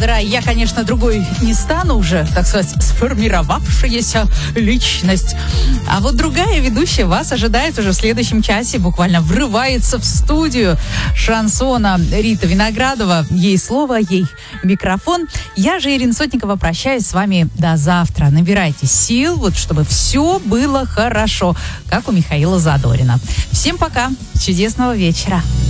Выбирая, я, конечно, другой не стану уже, так сказать, сформировавшаяся личность. А вот другая ведущая вас ожидает уже в следующем часе, буквально врывается в студию шансона Рита Виноградова. Ей слово, ей микрофон. Я же, Ирина Сотникова, прощаюсь с вами до завтра. Набирайте сил, вот чтобы все было хорошо, как у Михаила Задорина. Всем пока, чудесного вечера.